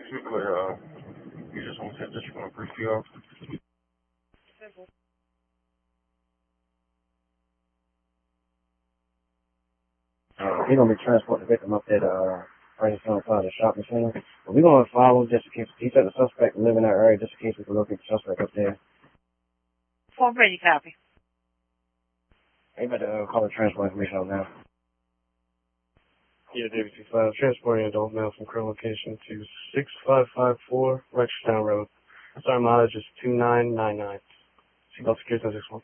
But, you just want to brief you off. We're going to be transporting the victim up there to, right outside the shopping center. But we're going to follow just in case. He said the suspect live in that area just in case we can locate the suspect up there. 4 ready, copy. Hey, better call the transport information out now. Yeah, David 25, transporting adult male from current location to 6554 Rextown Road. Sorry, mileage is 2999. Seatbelt secure 1061.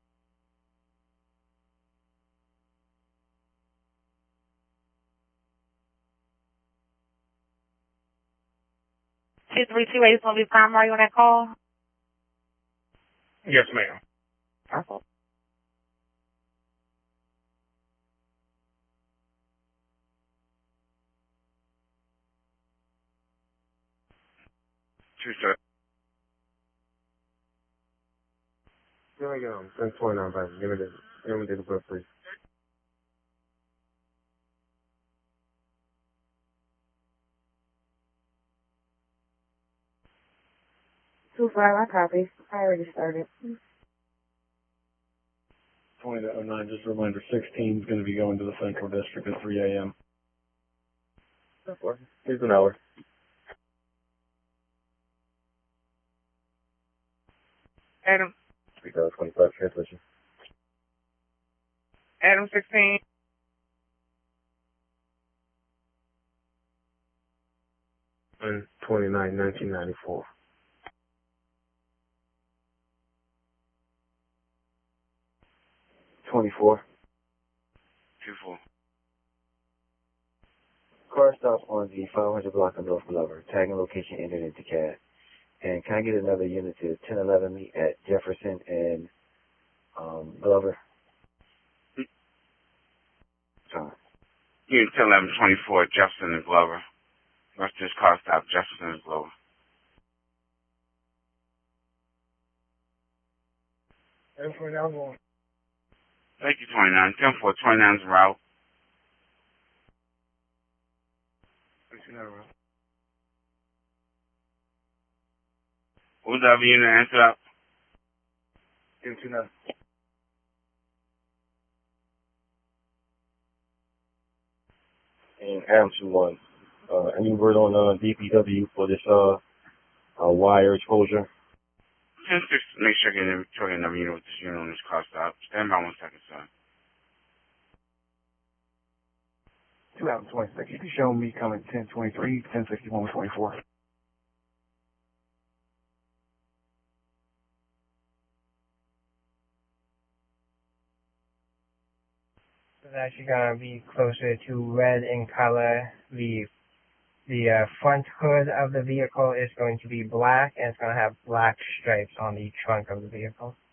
Two three two eight is going to be primary on that call? Yes, ma'am. Perfect. Sure. Here we go. 1029, baby. Give me the book, please. Two five, I copy. I already started. 2009, just a reminder, 16 is going to be going to the Central District at 3 a.m. Here's an hour. Adam. 3025 transmission. Adam 16. And 29, 1994. 24. 24. Car stops on the 500 block of North Glover. Tagging location entered into CAD. And can I get another unit to 1011 meet at Jefferson and Glover? Sorry. Unit 101124, Jefferson and Glover. What's this car stop, Jefferson and Glover? Thank you, 29. 10-4, 29's en route. Who's the other unit answer up? 29. And Adam 21. Any word on DPW for this wire exposure? 10-6, make sure I get another unit with this unit on this car stop. Stand by 1 second, sir. 2026. You can show me coming 1023, 1061, 24. It's actually gonna be closer to red in color. The front hood of the vehicle is going to be black, and it's going to have black stripes on the trunk of the vehicle.